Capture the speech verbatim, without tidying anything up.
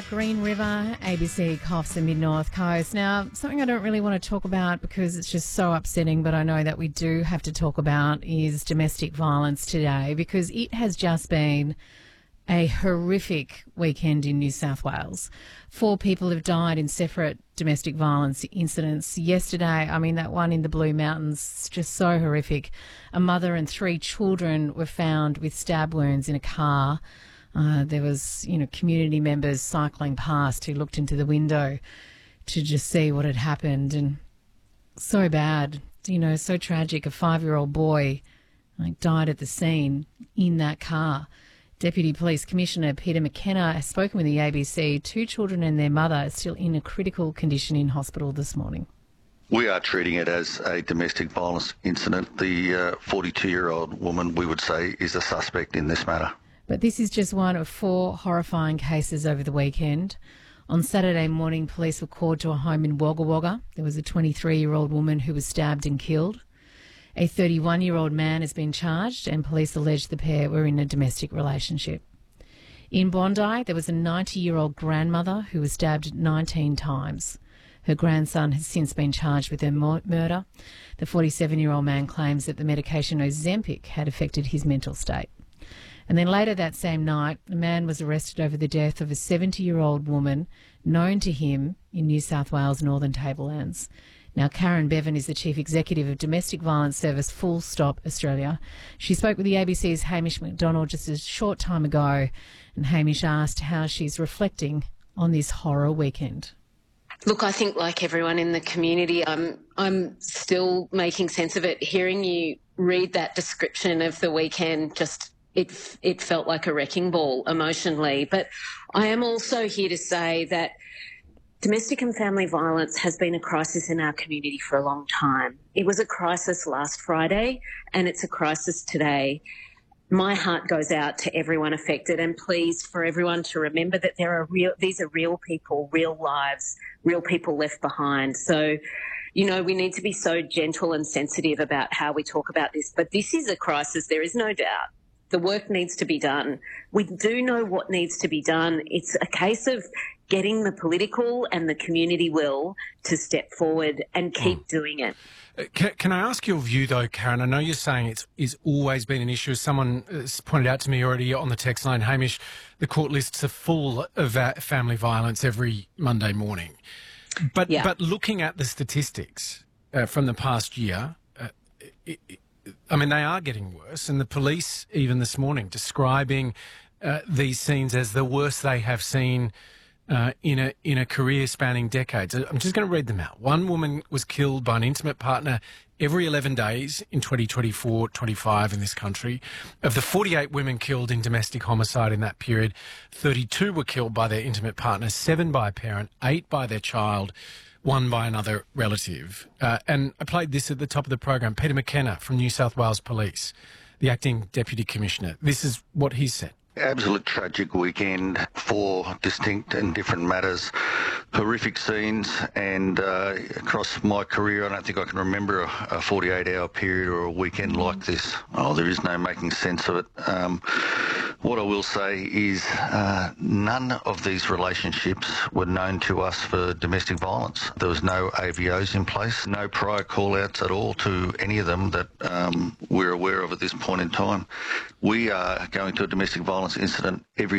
Green River, A B C Coffs and Mid-North Coast. Now, something I don't really want to talk about because it's just so upsetting, but I know that we do have to talk about is domestic violence today, because it has just been a horrific weekend in New South Wales. Four people have died in separate domestic violence incidents. Yesterday, I mean, that one in the Blue Mountains, just so horrific. A mother and three children were found with stab wounds in a car. Uh, there was, you know, community members cycling past who looked into the window to just see what had happened, and so bad, you know, so tragic. A five-year-old boy like died at the scene in that car. Deputy Police Commissioner Peter McKenna has spoken with the A B C. Two children and their mother are still in a critical condition in hospital this morning. We are treating it as a domestic violence incident. The uh, forty-two-year-old woman, we would say, is a suspect in this matter. But this is just one of four horrifying cases over the weekend. On Saturday morning, police were called to a home in Wagga Wagga. There was a twenty-three-year-old woman who was stabbed and killed. A thirty-one-year-old man has been charged, and police allege the pair were in a domestic relationship. In Bondi, there was a ninety-year-old grandmother who was stabbed nineteen times. Her grandson has since been charged with her murder. The forty-seven-year-old man claims that the medication Ozempic had affected his mental state. And then later that same night, a man was arrested over the death of a seventy-year-old woman known to him in New South Wales Northern Tablelands. Now, Karen Bevan is the Chief Executive of Domestic Violence Service Full Stop Australia. She spoke with the A B C's Hamish McDonald just a short time ago, and Hamish asked how she's reflecting on this horror weekend. Look, I think like everyone in the community, I'm, I'm still making sense of it. Hearing you read that description of the weekend, just it, it felt like a wrecking ball emotionally. But I am also here to say that domestic and family violence has been a crisis in our community for a long time. It was a crisis last Friday, and it's a crisis today. My heart goes out to everyone affected, and please, for everyone to remember that there are real, these are real people, real lives, real people left behind. So, you know, we need to be so gentle and sensitive about how we talk about this. But this is a crisis, there is no doubt. The work needs to be done. We do know what needs to be done. It's a case of getting the political and the community will to step forward and keep mm. doing it. Can, can I ask your view, though, Karen? I know you're saying it's, it's always been an issue. As someone has pointed out to me already on the text line, Hamish, the court lists are full of family violence every Monday morning. But, yeah. but looking at the statistics uh, from the past year, uh, it, it, I mean, they are getting worse, and the police, even this morning, describing uh, these scenes as the worst they have seen uh, in a in a career spanning decades. I'm just going to read them out. One woman was killed by an intimate partner every eleven days in twenty twenty-four twenty-five in this country. Of the forty-eight women killed in domestic homicide in that period, thirty-two were killed by their intimate partner, seven by a parent, eight by their child, one by another relative. Uh, and I played this at the top of the program. Peter McKenna from New South Wales Police, the Acting Deputy Commissioner. This is what he said. Absolute tragic weekend, four distinct and different matters, horrific scenes, and uh, across my career I don't think I can remember a forty-eight hour period or a weekend like this. Oh, there is no making sense of it. Um, what I will say is uh, none of these relationships were known to us for domestic violence. There was no A V Os in place, no prior call-outs at all to any of them that um, we're aware of at this point in time. We are going to a domestic violence incident every